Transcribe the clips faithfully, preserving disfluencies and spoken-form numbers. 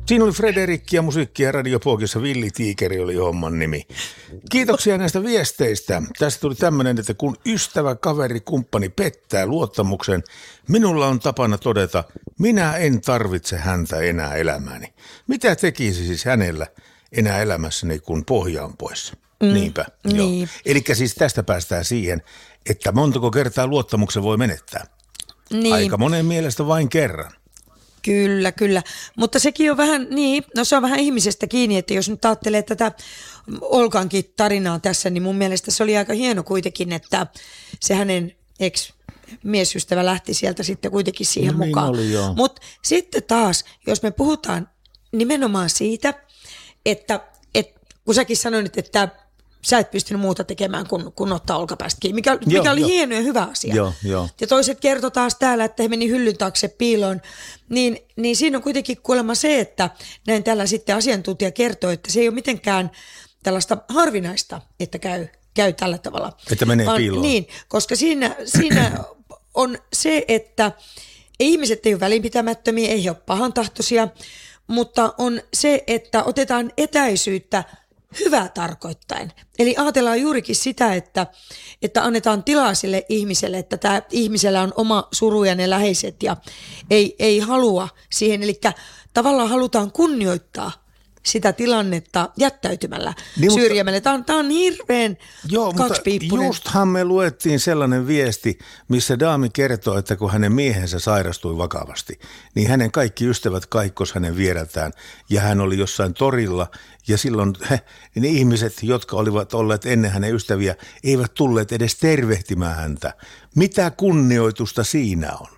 Siinä oli Frederikki ja musiikkia ja Radio Pookissa Villi Tiikeri oli homman nimi. Kiitoksia näistä viesteistä. Tästä tuli tämmöinen, että kun ystävä, kaveri, kumppani pettää luottamuksen, minulla on tapana todeta, minä en tarvitse häntä enää elämääni. Mitä tekisi siis hänellä enää elämässäni, kun pohja on poissa? Mm, Niinpä. niin. Joo. Elikkä siis tästä päästään siihen, että montako kertaa luottamuksen voi menettää. Niin. Aika monen mielestä vain kerran. Kyllä, kyllä. Mutta sekin on vähän, niin, no se on vähän ihmisestä kiinni, että jos nyt ajattelee tätä Olkankin tarinaa tässä, niin mun mielestä se oli aika hieno kuitenkin, että se hänen ex-miesystävä lähti sieltä sitten kuitenkin siihen no, mukaan. Niin mutta sitten taas, jos me puhutaan nimenomaan siitä, että, että kun säkin sanoit, että sä et pystynyt muuta tekemään kuin, kuin ottaa olkapäästä kiinni, mikä, mikä joo, oli jo. hieno ja hyvä asia. Joo, jo. Ja toiset kertoi taas täällä, että he meni hyllyn taakse piiloon, niin, niin siinä on kuitenkin kuulemma se, että näin tällä sitten asiantuntija kertoo, että se ei ole mitenkään tällaista harvinaista, että käy, käy tällä tavalla. Että menee Vaan, piiloon. Niin, koska siinä, siinä on se, että ihmiset ei ole välinpitämättömiä, ei he ole pahantahtoisia, mutta on se, että otetaan etäisyyttä hyvää tarkoittaen. Eli ajatellaan juurikin sitä, että, että annetaan tilaa sille ihmiselle, että tämä ihmisellä on oma suru ja ne läheiset ja ei, ei halua siihen. Eli tavallaan halutaan kunnioittaa sitä tilannetta jättäytymällä, niin, syrjämällä. Tämä on, tämä on hirveän joo, kaksipiippunen. Mutta justhan me luettiin sellainen viesti, missä daami kertoo, että kun hänen miehensä sairastui vakavasti, niin hänen kaikki ystävät kaikkos hänen viereltään ja hän oli jossain torilla ja silloin he, ne ihmiset, jotka olivat olleet ennen hänen ystäviä, eivät tulleet edes tervehtimään häntä. Mitä kunnioitusta siinä on?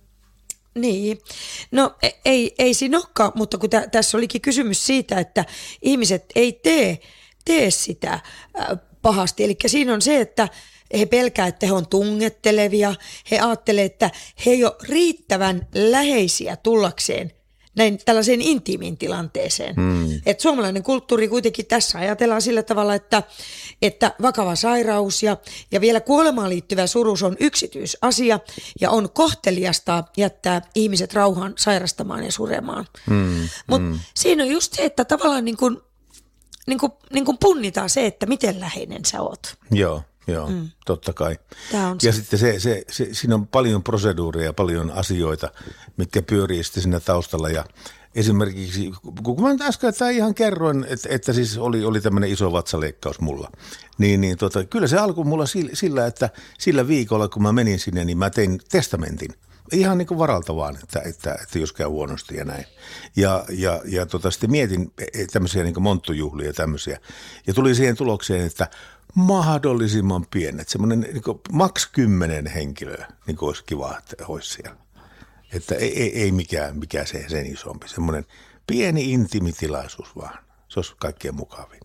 Niin, no ei, ei siinä olekaan, mutta kun tä, tässä olikin kysymys siitä, että ihmiset ei tee, tee sitä äh, pahasti. Eli siinä on se, että he pelkää, että he on tungettelevia, he ajattelee, että he ei ole riittävän läheisiä tullakseen näin tällaiseen intiimiin tilanteeseen. Hmm. Että suomalainen kulttuuri kuitenkin tässä ajatellaan sillä tavalla, että, että vakava sairaus ja, ja vielä kuolemaan liittyvä surus on yksityisasia ja on kohteliasta jättää ihmiset rauhaan sairastamaan ja suremaan. Hmm. Mutta hmm. siinä on just se, että tavallaan niin kuin, niin kuin, niin kuin punnitaan se, että miten läheinen sä oot. Joo. Joo, mm. totta kai. Ja se. sitten se, se, se, siinä on paljon proseduuria ja paljon asioita, mitkä pyörii sitten siinä taustalla. Ja esimerkiksi, kun mä äsken tämän ihan kerroin, että, että siis oli, oli tämmöinen iso vatsaleikkaus mulla, niin, niin tota, kyllä se alkoi mulla sillä, että sillä viikolla, kun mä menin sinne, niin mä tein testamentin. Ihan niin kuin varalta vaan, että, että, että jos käy huonosti ja näin. Ja, ja, ja tota, sitten mietin tämmöisiä niin kuin monttujuhlia ja tämmöisiä. Ja tuli siihen tulokseen, että mahdollisimman pienet, semmoinen niin kuin maks kymmenen henkilöä, niin kuin olisi kiva, että olisi siellä. Että ei, ei, ei mikään, mikään se, sen isompi, semmoinen pieni intiimitilaisuus vaan. Se olisi kaikkien mukavin.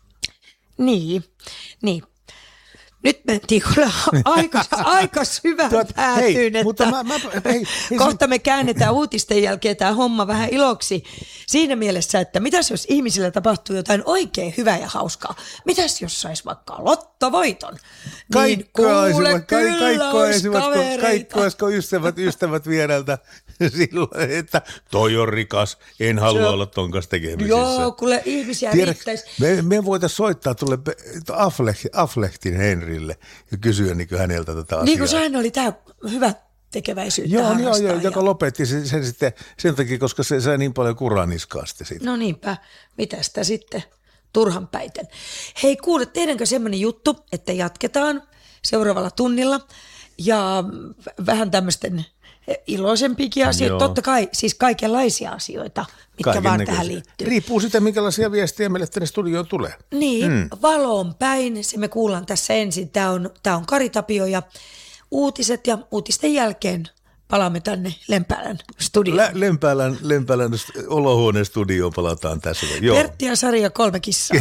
Niin, niin. Nyt mentiin kyllä aika, aika syvään Tuot, päätyyn, hei, että mutta mä, mä, hei, hei, kohta me käännetään uutisten jälkeen tämä homma vähän iloksi siinä mielessä, että mitäs jos ihmisillä tapahtuu jotain oikein hyvää ja hauskaa. Mitäs jos sais vaikka lottovoiton? Niin kuule, kyllä olisi kavereita. Kaikkoisiko ystävät, ystävät viereltä silloin, että toi on rikas, en halua se olla ton kanssa tekemisissä. Joo, kuule ihmisiä Tiedätkö, riittäisi. Me, me voitaisiin soittaa tulle Afflecht, Afflechtin Henrille ja kysyä niin häneltä tätä asiaa. Niin kuin sehän oli tämä hyvä tekeväisyyttä joo, harrastaa. Joo, joo, ja... joka lopetti sen, sen sitten sen takia, koska se sai niin paljon kuraa niskaa sitten siitä. No niinpä, mitä sitä sitten turhan päiten. Hei kuule, tehdäänkö semmoinen juttu, että jatketaan seuraavalla tunnilla ja vähän tämmöisten iloisempikin asioita. Totta kai, siis kaikenlaisia asioita, mitkä Kaiken vaan näköisiä. tähän liittyy. Riippuu siitä, minkälaisia viestejä meille tänne studioon tulee. Niin, mm. valoon päin, se me kuullaan tässä ensin. Tämä on, tämä on Kari Tapio ja uutiset ja uutisten jälkeen palaamme tänne Lempäälän studioon. Lä- Lempäälän, Lempäälän olohuoneen studioon palataan tässä. Joo. Pertti ja Sari ja kolme kissaa.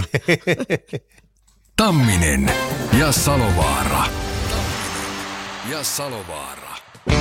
Tamminen ja Salovaara. Ja Salovaara.